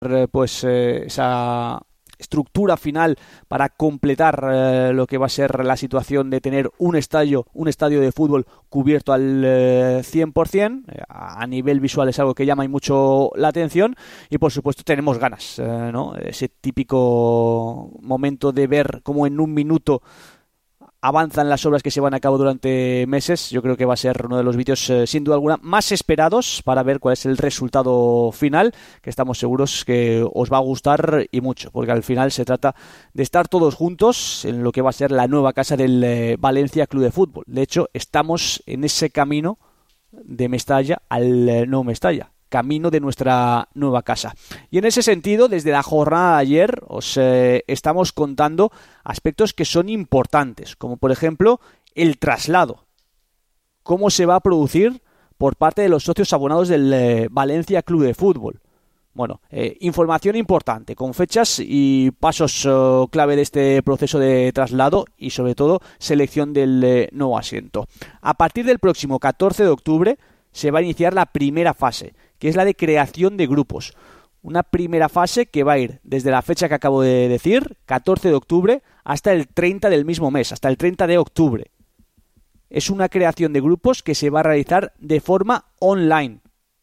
esa estructura final para completar lo que va a ser la situación de tener un estadio de fútbol cubierto al 100%. A nivel visual es algo que llama y mucho la atención, y por supuesto tenemos ganas, ¿no? Ese típico momento de ver cómo en un minuto avanzan las obras que se van a cabo durante meses. Yo creo que va a ser uno de los vídeos, sin duda alguna, más esperados para ver cuál es el resultado final, que estamos seguros que os va a gustar y mucho, porque al final se trata de estar todos juntos en lo que va a ser la nueva casa del Valencia Club de Fútbol. De hecho, estamos en ese camino de Mestalla al Nou Mestalla, camino de nuestra nueva casa. Y en ese sentido, desde la jornada de ayer os estamos contando aspectos que son importantes, como por ejemplo el traslado. Cómo se va a producir por parte de los socios abonados del Valencia Club de Fútbol. Bueno, información importante, con fechas y pasos clave de este proceso de traslado y sobre todo selección del nuevo asiento. A partir del próximo 14 de octubre se va a iniciar la primera fase, que es la de creación de grupos. Una primera fase que va a ir desde la fecha que acabo de decir, 14 de octubre, hasta el 30 del mismo mes, hasta el 30 de octubre. Es una creación de grupos que se va a realizar de forma online.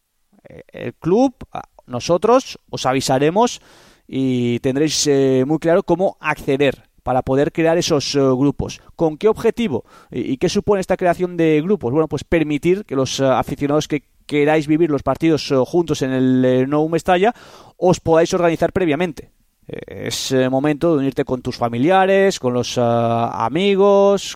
El club, nosotros, os avisaremos y tendréis muy claro cómo acceder para poder crear esos grupos. ¿Con qué objetivo? ¿Y qué supone esta creación de grupos? Bueno, pues permitir que los aficionados que queráis vivir los partidos juntos en el Nou Mestalla os podáis organizar previamente. Es momento de unirte con tus familiares, con los amigos,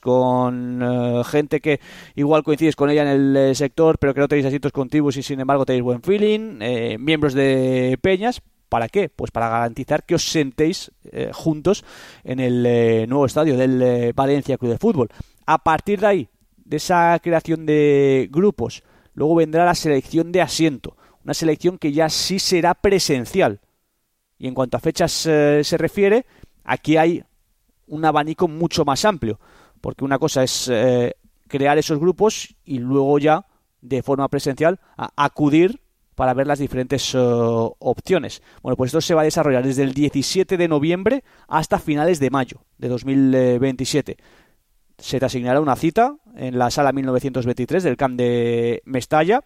con gente que igual coincides con ella en el sector, pero que no tenéis asientos contiguos y sin embargo tenéis buen feeling, miembros de peñas. ¿Para qué? Pues para garantizar que os sentéis juntos en el nuevo estadio del Valencia Club de Fútbol. A partir de ahí, de esa creación de grupos, luego vendrá la selección de asiento, una selección que ya sí será presencial. Y en cuanto a fechas se refiere, aquí hay un abanico mucho más amplio, porque una cosa es crear esos grupos y luego ya, de forma presencial, acudir para ver las diferentes opciones. Bueno, pues esto se va a desarrollar desde el 17 de noviembre hasta finales de mayo de 2027. Se te asignará una cita en la sala 1923 del Camp de Mestalla.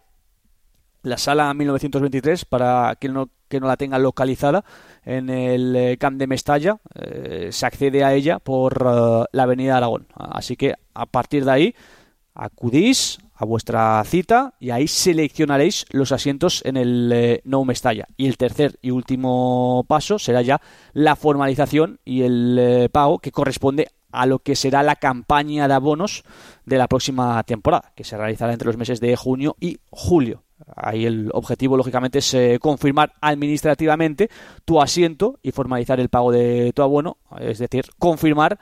La sala 1923, para quien no la tenga localizada en el Camp de Mestalla, se accede a ella por la avenida Aragón. Así que a partir de ahí acudís a vuestra cita y ahí seleccionaréis los asientos en el Nou Mestalla. Y el tercer y último paso será ya la formalización y el pago, que corresponde a lo que será la campaña de abonos de la próxima temporada, que se realizará entre los meses de junio y julio. Ahí el objetivo, lógicamente, es confirmar administrativamente tu asiento y formalizar el pago de tu abono, es decir, confirmar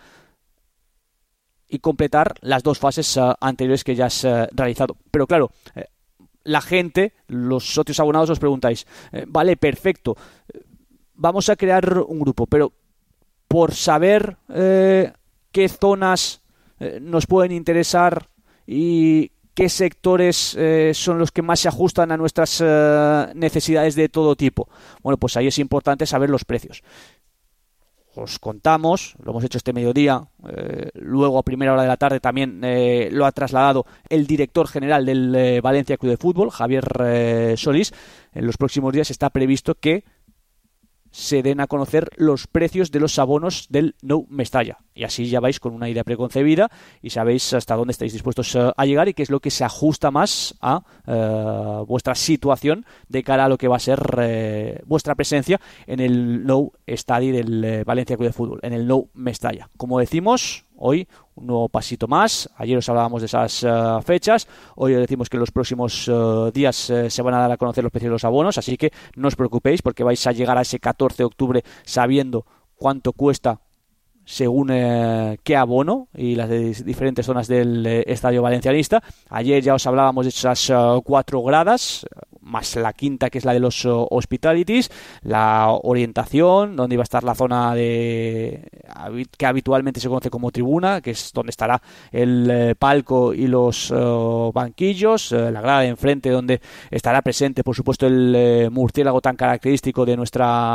y completar las dos fases anteriores que ya has realizado. Pero claro, la gente, los socios abonados, os preguntáis, vale, perfecto, vamos a crear un grupo, pero por saber qué zonas nos pueden interesar y qué sectores son los que más se ajustan a nuestras necesidades de todo tipo. Bueno, pues ahí es importante saber los precios. Os contamos, lo hemos hecho este mediodía, luego a primera hora de la tarde también lo ha trasladado el director general del Valencia Club de Fútbol, Javier Solís. En los próximos días está previsto que se den a conocer los precios de los abonos del Nou Mestalla. Y así ya vais con una idea preconcebida y sabéis hasta dónde estáis dispuestos a llegar y qué es lo que se ajusta más a vuestra situación de cara a lo que va a ser vuestra presencia en el Nou Estadi del Valencia Club de Fútbol, en el Nou Mestalla. Como decimos, hoy un nuevo pasito más. Ayer os hablábamos de esas fechas. Hoy os decimos que en los próximos días se van a dar a conocer los precios de los abonos, así que no os preocupéis porque vais a llegar a ese 14 de octubre sabiendo cuánto cuesta según qué abono y las diferentes zonas del estadio valencianista. Ayer ya os hablábamos de esas 4 gradas, más la quinta, que es la de los hospitalities, la orientación, donde iba a estar la zona que habitualmente se conoce como tribuna, que es donde estará el palco y los banquillos, la grada de enfrente, donde estará presente, por supuesto, el murciélago tan característico de nuestra